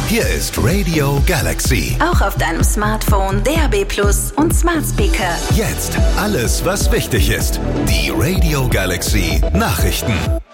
Hier ist Radio Galaxy. Auch auf deinem Smartphone, DAB+ und Smart Speaker. Jetzt alles, was wichtig ist. Die Radio Galaxy Nachrichten.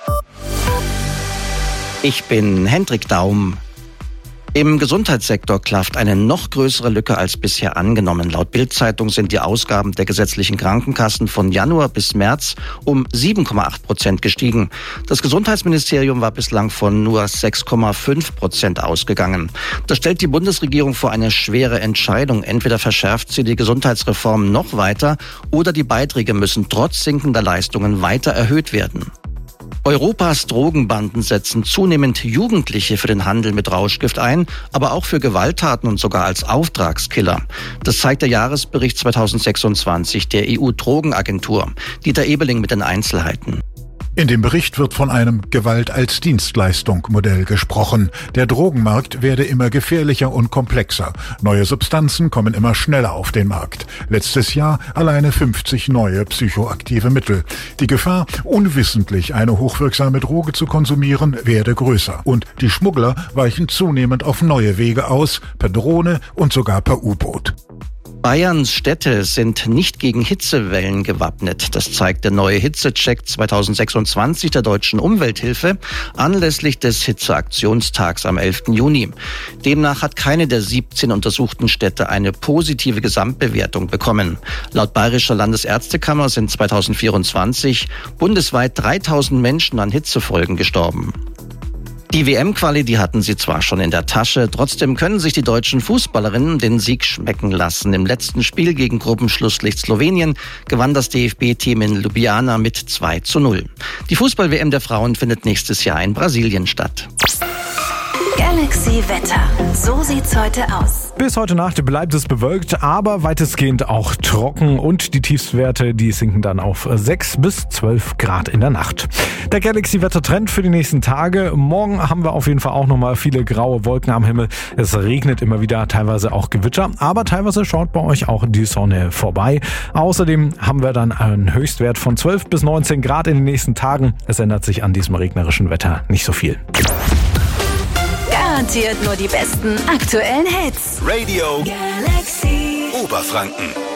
Ich bin Hendrik Daum. Im Gesundheitssektor klafft eine noch größere Lücke als bisher angenommen. Laut Bild-Zeitung sind die Ausgaben der gesetzlichen Krankenkassen von Januar bis März um 7,8% gestiegen. Das Gesundheitsministerium war bislang von nur 6,5% ausgegangen. Das stellt die Bundesregierung vor eine schwere Entscheidung. Entweder verschärft sie die Gesundheitsreform noch weiter oder die Beiträge müssen trotz sinkender Leistungen weiter erhöht werden. Europas Drogenbanden setzen zunehmend Jugendliche für den Handel mit Rauschgift ein, aber auch für Gewalttaten und sogar als Auftragskiller. Das zeigt der Jahresbericht 2026 der EU-Drogenagentur. Dieter Ebeling mit den Einzelheiten. In dem Bericht wird von einem Gewalt-als-Dienstleistung-Modell gesprochen. Der Drogenmarkt werde immer gefährlicher und komplexer. Neue Substanzen kommen immer schneller auf den Markt. Letztes Jahr alleine 50 neue psychoaktive Mittel. Die Gefahr, unwissentlich eine hochwirksame Droge zu konsumieren, werde größer. Und die Schmuggler weichen zunehmend auf neue Wege aus, per Drohne und sogar per U-Boot. Bayerns Städte sind nicht gegen Hitzewellen gewappnet. Das zeigt der neue Hitzecheck 2026 der Deutschen Umwelthilfe anlässlich des Hitzeaktionstags am 11. Juni. Demnach hat keine der 17 untersuchten Städte eine positive Gesamtbewertung bekommen. Laut Bayerischer Landesärztekammer sind 2024 bundesweit 3000 Menschen an Hitzefolgen gestorben. Die WM-Quali, die hatten sie zwar schon in der Tasche, trotzdem können sich die deutschen Fußballerinnen den Sieg schmecken lassen. Im letzten Spiel gegen Gruppenschlusslicht Slowenien gewann das DFB-Team in Ljubljana mit 2:0. Die Fußball-WM der Frauen findet nächstes Jahr in Brasilien statt. Galaxy Wetter. So sieht's heute aus. Bis heute Nacht bleibt es bewölkt, aber weitestgehend auch trocken und die Tiefstwerte, die sinken dann auf 6 bis 12 Grad in der Nacht. Der Galaxy-Wetter-Trend für die nächsten Tage. Morgen haben wir auf jeden Fall auch nochmal viele graue Wolken am Himmel. Es regnet immer wieder, teilweise auch Gewitter, aber teilweise schaut bei euch auch die Sonne vorbei. Außerdem haben wir dann einen Höchstwert von 12 bis 19 Grad in den nächsten Tagen. Es ändert sich an diesem regnerischen Wetter nicht so viel. Garantiert nur die besten aktuellen Hits. Radio Galaxy Oberfranken.